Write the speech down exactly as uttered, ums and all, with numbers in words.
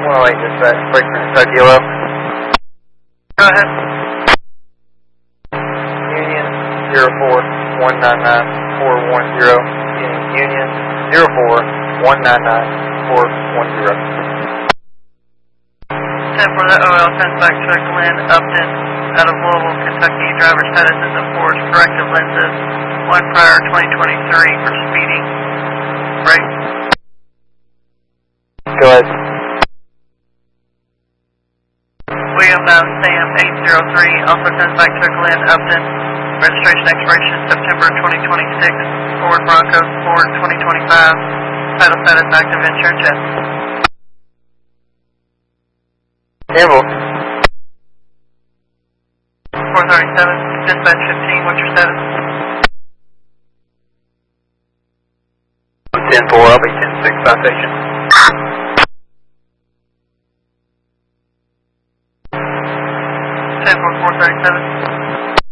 one oh eight dispatch, break for Kentucky Yellow. Go ahead. Union zero four one nine nine four one zero. Union zero four one nine nine four one zero. ten for the O L, sends back to Glenn Upton out of Louisville, Kentucky. Driver status is enforced. Corrective lenses. One prior twenty twenty-three for speeding. Break. Go ahead. William nine Sam eight zero three also sends back to Glenn Upton. Registration expiration September twenty twenty-six. Ford Bronco Sport twenty twenty-five. Title status active, insurance check. Campbell. four thirty-seven, dispatch fifteen, what's your status? ten four, I'll be ten six, citation. ten four, four thirty-seven.